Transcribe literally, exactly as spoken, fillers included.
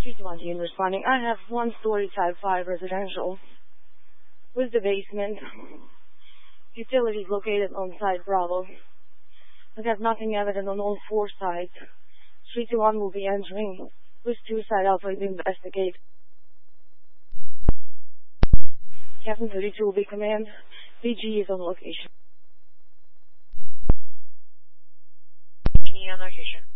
three two one team responding. I have one story type five residential with the basement. Utilities located on site Bravo. I have nothing evident on all four sides. three two one will be entering with two side Alpha to investigate. Captain thirty-two will be command. B G is on location. Any on location.